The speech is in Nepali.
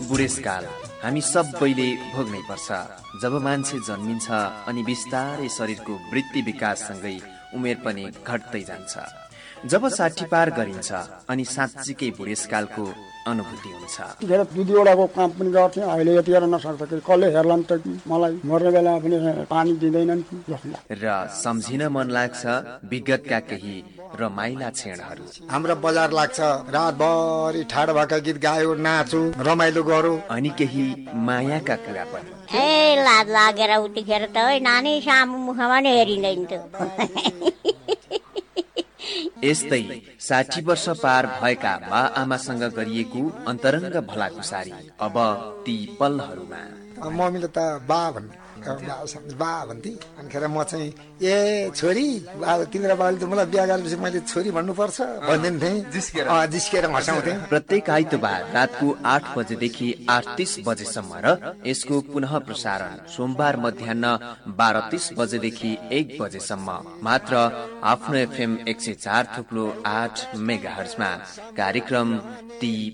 बुढेसकाल हामी सबैले भोग्नै पर्छ। जब मान्छे जन्मिन्छ अनि बिस्तारै शरीरको वृद्धि विकाससँगै उमेर पनि घट्दै जान्छ। जब 60 पार गरिन्छ अनि साँच्चीकै बुढेसकालको अनुभूति हुन्छ। धेरै 2-2वटाको काम पनि गर्थेँ, अहिले यतिखेर नसक्दाखेरि कसले हेर्लान् त कि मलाई मर्ने बेलामा पनि पानी दिँदैनन् कि जस्तो। र सम्झिन मन लाग्छ विगतका केही रमाइला क्षणहरू। हाम्रो बजार लाग्छ, रातभरि ठाडो भएका गीत गायो, नाचो, रमाइलो गरौँ। अनि केही मायाका कुरा पनि। लाज लागेर उतिखेर त नानी सामु मुखमा नि हेरिँदैन त। यस्तै 60 वर्ष पार भएका बा आमासँग गरिएको अन्तरङ्ग भलाकुसारी अब ती पलहरूमा। मम्मीले त बा भन्थे, अनिखेर म चाहिँ ए छोरी तिम्रो बाबुले त मलाई बिहा गरेपछि मैले छोरी भन्नुपर्छ भन्दिन्थे, जिस्केर हँसाउँथे। प्रत्येक आइतबार रातको 8 बजेदेखि 8:30 बजेसम्म र यसको पुनः प्रसारण सोमबार मध्याह 12:30 बजेदेखि 1 बजेसम्म मात्र आफ्नो FM 104.8 मेगाहर्जमा कार्यक्रम ती